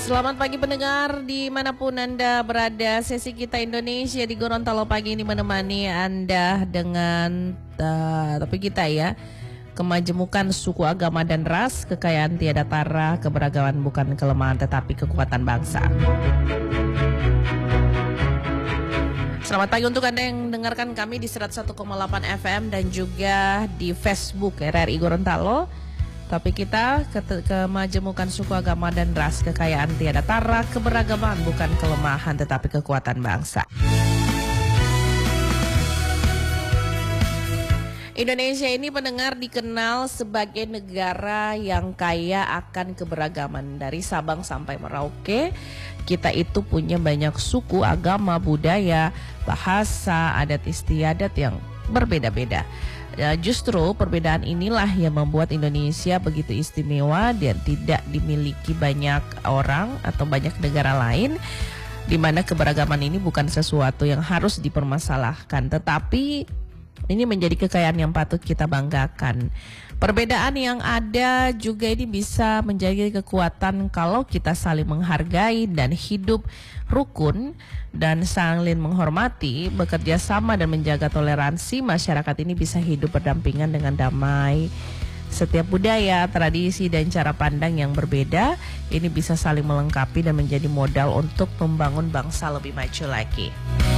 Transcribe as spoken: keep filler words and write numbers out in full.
Selamat pagi pendengar dimanapun Anda berada. Sesi kita Indonesia di Gorontalo pagi ini menemani Anda dengan uh, tapi kita ya kemajemukan suku, agama dan ras, kekayaan tiada tara, keberagaman bukan kelemahan tetapi kekuatan bangsa. Selamat pagi untuk Anda yang mendengarkan kami di seratus satu koma delapan F M dan juga di Facebook R R I Gorontalo. Topik kita ke kemajemukan suku, agama dan ras, kekayaan tiada tara, keberagaman bukan kelemahan tetapi kekuatan bangsa. Indonesia ini pendengar dikenal sebagai negara yang kaya akan keberagaman. Dari Sabang sampai Merauke, kita itu punya banyak suku, agama, budaya, bahasa, adat istiadat yang berbeda-beda. Ya, justru perbedaan inilah yang membuat Indonesia begitu istimewa dan tidak dimiliki banyak orang atau banyak negara lain, di mana keberagaman ini bukan sesuatu yang harus dipermasalahkan, tetapi ini menjadi kekayaan yang patut kita banggakan. Perbedaan yang ada juga ini bisa menjadi kekuatan kalau kita saling menghargai dan hidup rukun dan saling menghormati, bekerja sama dan menjaga toleransi. Masyarakat ini bisa hidup berdampingan dengan damai. Setiap budaya, tradisi dan cara pandang yang berbeda ini bisa saling melengkapi dan menjadi modal untuk membangun bangsa lebih maju lagi.